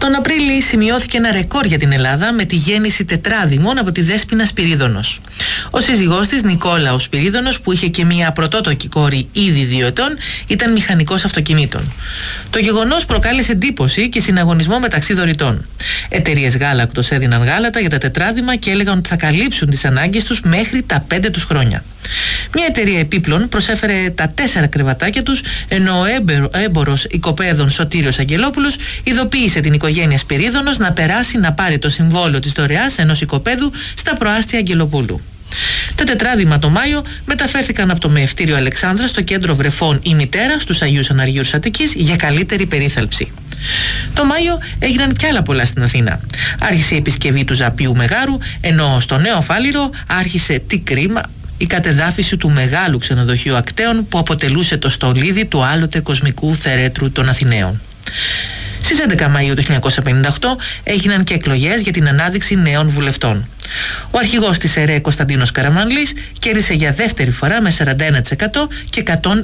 Τον Απρίλη σημειώθηκε ένα ρεκόρ για την Ελλάδα με τη γέννηση τετράδημων από τη Δέσποινα Σπυρίδωνος. Ο σύζυγός της, Νικόλαος Σπυρίδωνος, που είχε και μια πρωτότοκη κόρη ήδη 2 ετών, ήταν μηχανικός αυτοκινήτων. Το γεγονός προκάλεσε εντύπωση και συναγωνισμό μεταξύ δωρητών. Εταιρείες γάλακτος έδιναν γάλατα για τα τετράδιμα και έλεγαν ότι θα καλύψουν τις ανάγκες τους μέχρι τα 5 τους χρόνια. Μια εταιρεία επίπλων προσέφερε τα 4 κρεβατάκια τους, ενώ ο έμπορος οικοπαίδων Σωτήριος Αγγελόπουλος ειδοποίησε την οικογένεια Σπυρίδωνος να περάσει να πάρει το συμβόλαιο της δωρεάς ενός οικοπαίδου στα προάστια Αγγελοπούλου. Τα τετράδιμα το Μάιο μεταφέρθηκαν από το Μεευτήριο Αλεξάνδρα στο κέντρο βρεφών η μητέρα στους Αγίους Αναργύρους Αττικής για καλύτερη περίθαλψη. Το Μάιο έγιναν κι άλλα πολλά στην Αθήνα. Άρχισε η επισκευή του Ζαπίου Μεγάρου, ενώ στο Νέο Φάληρο άρχισε, τι κρίμα, η κατεδάφιση του μεγάλου ξενοδοχείου Ακτέων που αποτελούσε το στολίδι του άλλοτε κοσμικού θερέτρου των Αθηναίων. Στις 11 Μαΐου του 1958 έγιναν και εκλογές για την ανάδειξη νέων βουλευτών. Ο αρχηγός της ΕΡΕ, Κωνσταντίνος Καραμανλής, κέρδισε για δεύτερη φορά με 41% και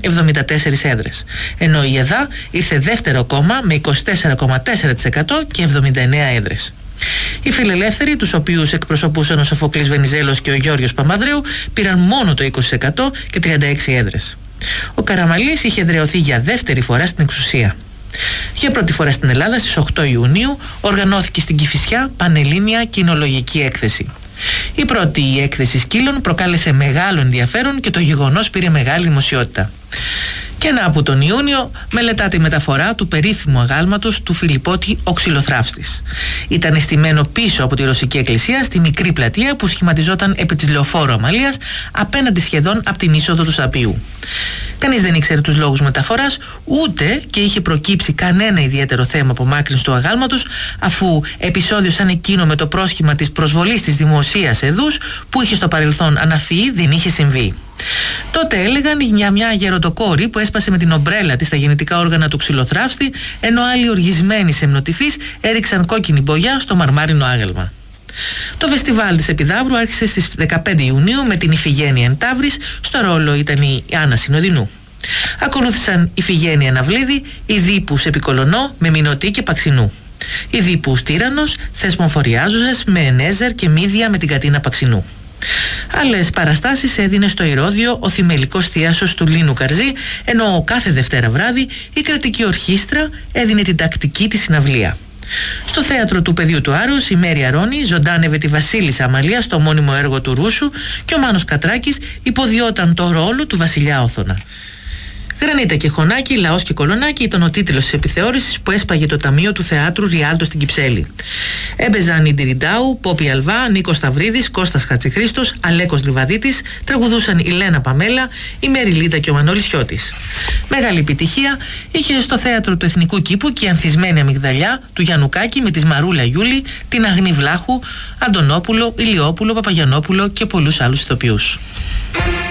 174 έδρες, ενώ η ΕΔΑ ήρθε δεύτερο κόμμα με 24,4% και 79 έδρες. Οι φιλελεύθεροι, τους οποίους εκπροσωπούσαν ο Σοφοκλής Βενιζέλος και ο Γιώργος Παπανδρέου, πήραν μόνο το 20% και 36 έδρες. Ο Καραμανλής είχε εδραιωθεί για δεύτερη φορά στην εξουσία. Για πρώτη φορά στην Ελλάδα, στις 8 Ιουνίου, οργανώθηκε στην Κηφισιά Πανελλήνια Κοινολογική Έκθεση. Η πρώτη έκθεση σκύλων προκάλεσε μεγάλο ενδιαφέρον και το γεγονός πήρε μεγάλη δημοσιότητα. Και να από τον Ιούνιο μελετάται η μεταφορά του περίφημου αγάλματος του Φιλιππώτη ο Ξυλοθράφστης. Ήταν εστημένο πίσω από τη Ρωσική Εκκλησία στη μικρή πλατεία που σχηματιζόταν επί της Λεωφόρου Αμαλίας, απέναντι σχεδόν από την είσοδο του Σαπίου. Κανείς δεν ήξερε τους λόγους μεταφοράς, ούτε και είχε προκύψει κανένα ιδιαίτερο θέμα απομάκρυνσης του αγάλματος, αφού επεισόδιο σαν εκείνο με το πρόσχημα της προσβολής της δημοσίας εδούς που είχε στο παρελθόν αναφυεί δεν είχε συμβεί. Τότε έλεγαν για μια γεροντοκόρη που έσπασε με την ομπρέλα της τα γεννητικά όργανα του ξυλοθράφστη, ενώ άλλοι οργισμένοι σεμνοτυφείς έριξαν κόκκινη μπογιά στο μαρμάρινο άγαλμα. Το φεστιβάλ της Επιδαύρου άρχισε στις 15 Ιουνίου με την Ιφηγένεια εν Ταύρης, στο ρόλο ήταν η Άννα Συνοδεινού. Ακολούθησαν Ιφηγένεια Ναυλίδη, η Δίπους Επικολονό με Μηνωτή και Παξινού. Η Δίπους Τύρανος, Θεσμοφοριάζουσες με Ενέζερ και Μύδια με την Κατίνα Παξινού. Άλλες παραστάσεις έδινε στο Ηρώδειο ο Θυμελικός Θίασος του Λίνου Καρζή, ενώ κάθε Δευτέρα βράδυ η κρατική ορχήστρα έδινε την τακτική της συναυλία. Στο θέατρο του Παιδιού του Άρους η Μέρη Αρώνη ζωντάνευε τη Βασίλισσα Αμαλία στο μόνιμο έργο του Ρούσου και ο Μάνος Κατράκης υποδιόταν το ρόλο του Βασιλιά Όθωνα. Γρανίτα και Χωνάκη, Λαός και Κολονάκι ήταν ο τίτλος της επιθεώρησης που έσπαγε το Ταμείο του Θεάτρου Ριάλτο στην Κυψέλη. Έμπαιζαν η Ντυριντάου, Πόπη Αλβά, Νίκος Σταυρίδης, Κώστας Χατζηχρήστος, Αλέκος Λιβαδίτης, τραγουδούσαν η Λένα Παμέλα, η Μέρη Λίντα και ο Μανώλης Χιώτης. Μεγάλη επιτυχία είχε στο θέατρο του Εθνικού Κήπου και η ανθισμένη αμυγδαλιά του Γιαννουκάκη με τη Μαρούλα Γιούλη, την Αγνή Βλάχου, Αντωνόπουλο, Ηλιόπουλο, Παπαγιανόπουλο και πολλούς άλλους ηθοποιούς.